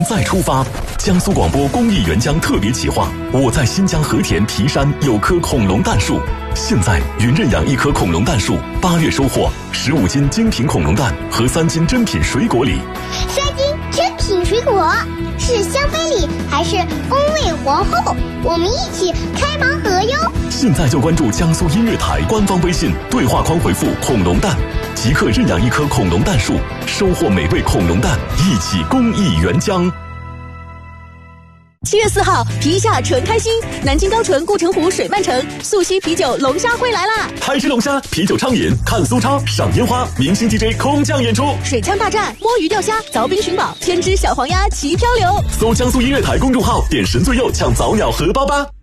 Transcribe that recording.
再出发，江苏广播公益援疆特别企划。我在新疆和田提山有棵恐龙蛋树，现在云认养一棵恐龙蛋树，8月收获15斤精品恐龙蛋和3斤珍品水果礼。 3斤珍品水果是香妃礼还是风味皇后？我们一起开盲盒哟！ 现在就关注江苏音乐台官方微信，对话框回复“恐龙蛋”，即刻认养一棵恐龙蛋树，收获美味恐龙蛋，一起公益援疆。 7月4号，皮下纯开心，南京高淳、顾城湖水漫城素溪啤酒龙虾会来啦！ 嗨吃龙虾，啤酒畅饮，看苏超，赏烟花，明星 DJ 空降演出， 水枪大战，摸鱼钓虾，凿冰寻宝，天之小黄鸭齐漂流。 搜江苏音乐台公众号，点神最右抢早鸟荷包吧。